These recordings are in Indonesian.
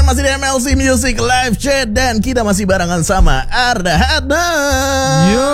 masih di MLC Music Live Chat dan kita masih barengan sama Arda Hadam. Yo.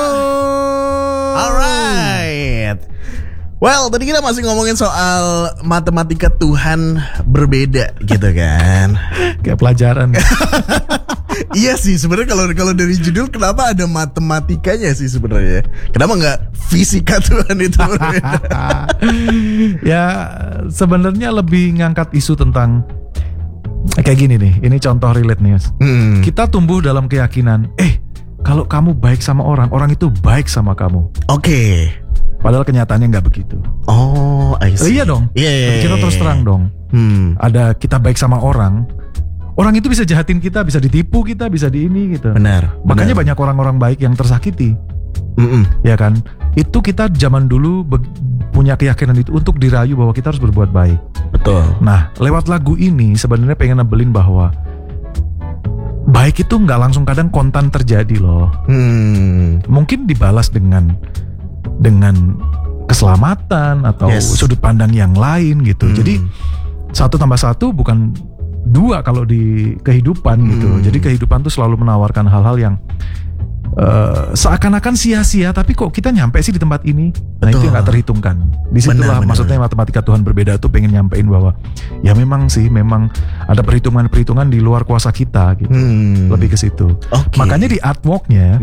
Alright. Well, tadi kita masih ngomongin soal matematika Tuhan berbeda gitu kan. Kayak pelajaran. Iya sih, sebenarnya kalau dari judul kenapa ada matematikanya sih sebenarnya? Kenapa nggak fisika Tuhan itu berbeda? Ya sebenarnya lebih ngangkat isu tentang kayak gini nih. Ini contoh relate nih. Kita tumbuh dalam keyakinan, kalau kamu baik sama orang, orang itu baik sama kamu. Oke. Padahal kenyataannya nggak begitu. Oh, I see. Iya dong. Iya. Kita terus terang dong. Ada kita baik sama orang itu bisa jahatin kita, bisa ditipu kita, bisa di ini gitu. Benar. Makanya banyak orang-orang baik yang tersakiti. Ya kan? Itu kita zaman dulu punya keyakinan itu untuk dirayu bahwa kita harus berbuat baik. Betul. Nah, lewat lagu ini sebenarnya pengen nebelin bahwa baik itu nggak langsung kadang kontan terjadi loh. Mungkin dibalas dengan keselamatan atau sudut pandang yang lain gitu. Jadi 1 tambah 1 bukan 2 kalau di kehidupan gitu. Jadi kehidupan tuh selalu menawarkan hal-hal yang seakan-akan sia-sia, tapi kok kita nyampe sih di tempat ini. Nah, itu yang gak terhitungkan. Disitulah maksudnya matematika Tuhan berbeda tuh pengen nyampein bahwa ya memang ada perhitungan-perhitungan di luar kuasa kita gitu. Lebih ke situ. Makanya di artworknya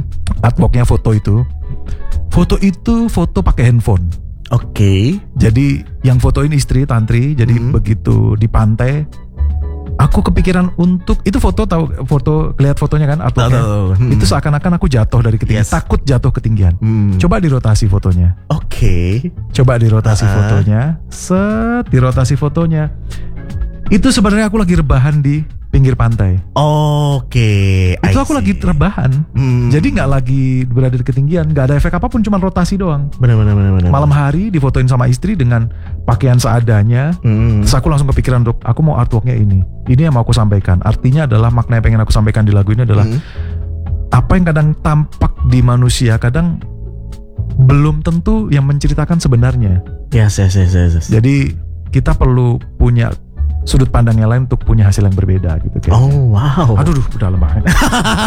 foto itu foto pakai handphone. Jadi yang fotoin istri Tantri. Jadi begitu di pantai, aku kepikiran untuk itu foto lihat fotonya kan artworknya. Itu seakan-akan aku jatuh dari ketinggian, takut jatuh ketinggian. Coba dirotasi fotonya. Coba dirotasi fotonya. Dirotasi fotonya. Itu sebenarnya aku lagi rebahan di pinggir pantai. Itu aku lagi rebahan. Jadi nggak lagi berada di ketinggian, nggak ada efek apapun, cuma rotasi doang. Benar. Malam hari difotoin sama istri dengan pakaian seadanya. Terus aku langsung kepikiran untuk aku mau artworknya ini yang mau aku sampaikan. Artinya adalah makna yang pengen aku sampaikan di lagu ini adalah apa yang kadang tampak di manusia kadang belum tentu yang menceritakan sebenarnya. Yes. Jadi kita perlu punya sudut pandang yang lain untuk punya hasil yang berbeda gitu kan. Aduh, udah lemah.